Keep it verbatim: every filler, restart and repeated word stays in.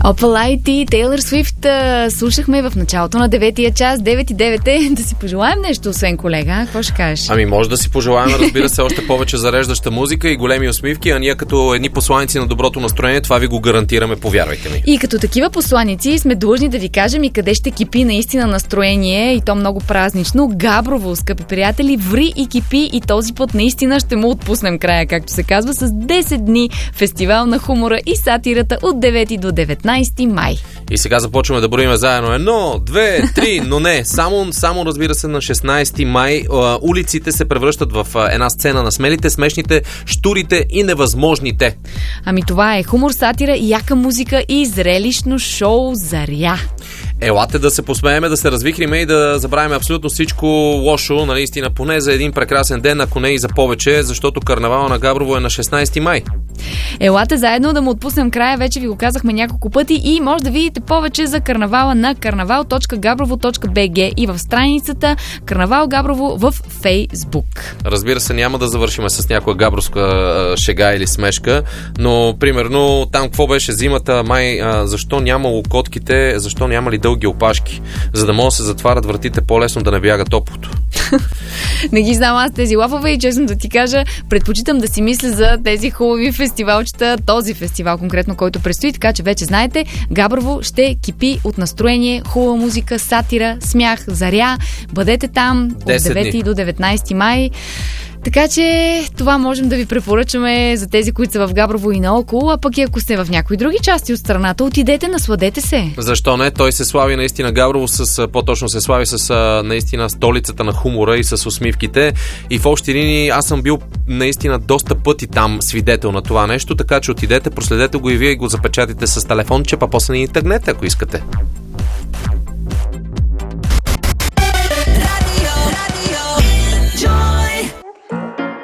Опалайт и Тейлър Свифт слушахме в началото на деветия час, девет и девет е. Да си пожелаем нещо, освен колега. Какво ще кажеш? Ами може да си пожелаем, разбира се, още повече зареждаща музика и големи усмивки, а ние като едни посланици на доброто настроение, това ви го гарантираме, повярвайте ми. И като такива посланици сме длъжни да ви кажем и къде ще кипи наистина настроение, и то много празнично. Габрово, скъпи приятели, ври и кипи, и този път наистина ще му отпуснем края, както се казва, с десет дни фестивал на хумора и сатирата от девети до деветнайсети май. И сега започваме да броим заедно. Едно, две, три, но не. Само, само разбира се, на шестнайсети май улиците се превръщат в една сцена на смелите, смешните, щурите и невъзможните. Ами това е хумор, сатира, яка музика и зрелищно шоу Заря. Елате да се посмееме, да се развихриме и да забравим абсолютно всичко лошо, наистина, поне за един прекрасен ден, ако не и за повече, защото карнавала на Габрово е на шестнайсети май. Елате заедно да му отпуснем края, вече ви го казахме няколко пъти, и може да видите повече за карнавала на карнавал точка габрово точка би джи и в страницата Карнавал Габрово в Фейсбук. Разбира се, няма да завършим с някоя габровска шега или смешка, но примерно там какво беше зимата, май, а, защо нямало котките, защо нямали дълги опашки, за да могат да се затварят вратите по-лесно, да не бяга топлото. Не ги знам аз тези лафове и честно да ти кажа, предпочитам да си мисля за тези хубави фестивалчета, този фестивал конкретно, който предстои, така че вече знаете, Габрово ще кипи от настроение, хубава музика, сатира, смях, заря. Бъдете там от девети до деветнайсети май. Така че това можем да ви препоръчаме за тези, които са в Габрово и наоколо, а пък и ако сте в някои други части от страната, отидете, насладете се. Защо не? Той се слави наистина Габрово с, по-точно се слави с наистина столицата на хумора и с усмивките. И в общи линии аз съм бил наистина доста пъти там свидетел на това нещо, така че отидете, проследете го и вие и го запечатите с телефонче, па после ни тъгнете, ако искате.